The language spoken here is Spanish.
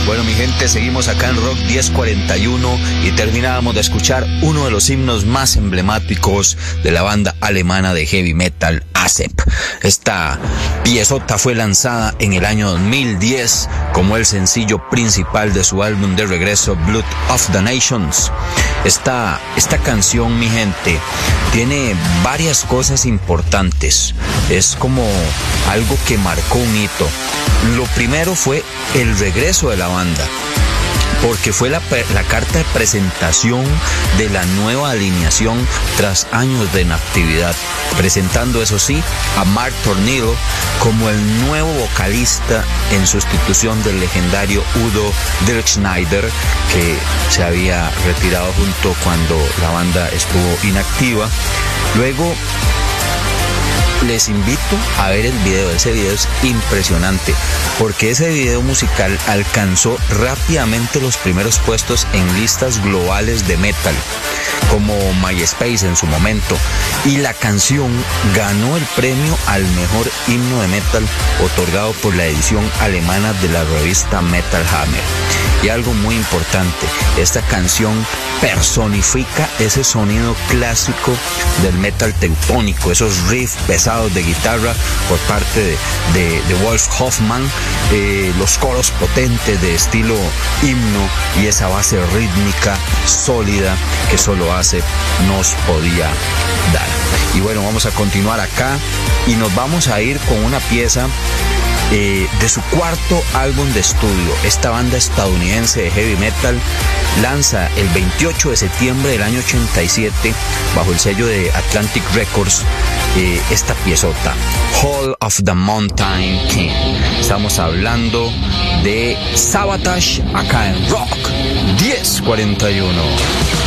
Bueno, mi gente, seguimos acá en Rock 1041 y terminábamos de escuchar uno de los himnos más emblemáticos de la banda alemana de heavy metal, ASEP. Esta piezota fue lanzada en el año 2010 como el sencillo principal de su álbum de regreso, Blood of the Nations. Esta canción, mi gente, tiene varias cosas importantes. Es como algo que marcó un hito. Lo primero fue el regreso de la banda, porque fue la carta de presentación de la nueva alineación tras años de inactividad, presentando, eso sí, a Mark Tornillo como el nuevo vocalista en sustitución del legendario Udo Dirkschneider, que se había retirado junto cuando la banda estuvo inactiva. Luego les invito a ver el video. Ese video es impresionante porque ese video musical alcanzó rápidamente los primeros puestos en listas globales de metal, como MySpace en su momento, y la canción ganó el premio al mejor himno de metal otorgado por la edición alemana de la revista Metal Hammer. Y algo muy importante, esta canción personifica ese sonido clásico del metal teutónico, esos riffs pesados de guitarra por parte de Wolf Hoffmann, los coros potentes de estilo himno y esa base rítmica sólida que solo ASEP nos podía dar. Y bueno, vamos a continuar acá y nos vamos a ir con una pieza de su cuarto álbum de estudio. Esta banda estadounidense de heavy metal lanza el 28 de septiembre del año 87 bajo el sello de Atlantic Records esta piezota, Hall of the Mountain King. Estamos hablando de Savatage acá en Rock 1041.